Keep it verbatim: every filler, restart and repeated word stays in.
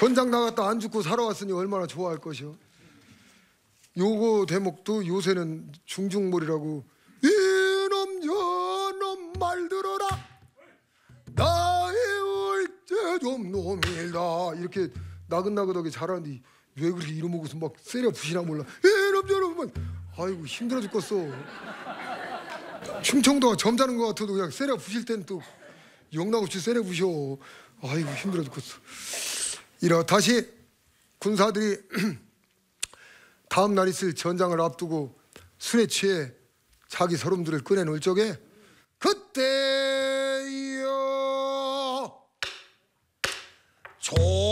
전장 나갔다 안 죽고 살아왔으니 얼마나 좋아할 것이오. 요거 대목도 요새는 중중몰이라고. 이놈 저놈 말 들어라 나의 얼째 좀 놈이다 이렇게 나긋나긋하게 잘하는데 왜 그렇게 이름 먹고서 막 세려 부시나 몰라. 이놈 저놈 아이고 힘들어 죽겠어. 충청도가 점잖은 것 같아도 그냥 세려 부실 땐 또 영락없이 세려 부셔. 아이고 힘들어 죽겠어. 이라 다시 군사들이 다음 날 있을 전장을 앞두고 술에 취해 자기 서름들을 꺼내놓을 적에 그때여 조